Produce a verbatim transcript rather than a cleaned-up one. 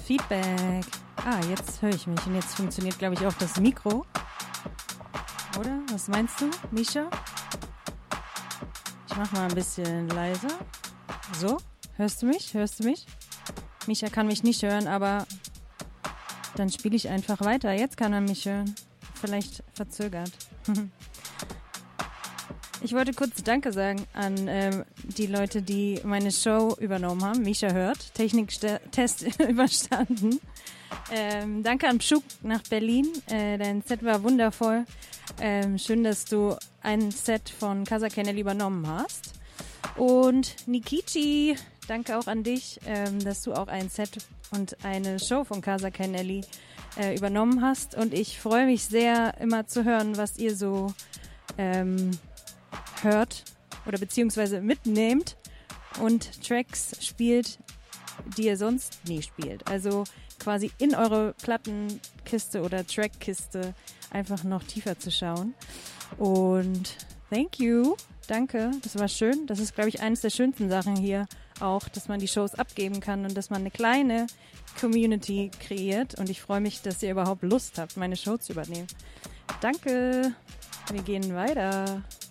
Feedback. Ah, jetzt höre ich mich und jetzt funktioniert, glaube ich, auch das Mikro. Oder? Was meinst du, Misha? Ich mach mal ein bisschen leiser. So, hörst du mich? Hörst du mich? Misha kann mich nicht hören, aber dann spiele ich einfach weiter. Jetzt kann er mich hören. Vielleicht verzögert. Ich wollte kurz Danke sagen an ähm, die Leute, die meine Show übernommen haben. Misha hört. Techniktest überstanden. Ähm, danke an Pschuk nach Berlin. Äh, dein Set war wundervoll. Ähm, schön, dass du ein Set von Casa Kennelly übernommen hast. Und Nikichi, danke auch an dich, ähm, dass du auch ein Set und eine Show von Casa Kennelly äh, übernommen hast. Und ich freue mich sehr, immer zu hören, was ihr so ähm, hört oder beziehungsweise mitnehmt und Tracks spielt, die ihr sonst nie spielt. Also quasi in eure Plattenkiste oder Trackkiste einfach noch tiefer zu schauen. Und thank you, danke, das war schön. Das ist, glaube ich, eines der schönsten Sachen hier auch, dass man die Shows abgeben kann und dass man eine kleine Community kreiert. Und ich freue mich, dass ihr überhaupt Lust habt, meine Show zu übernehmen. Danke, wir gehen weiter.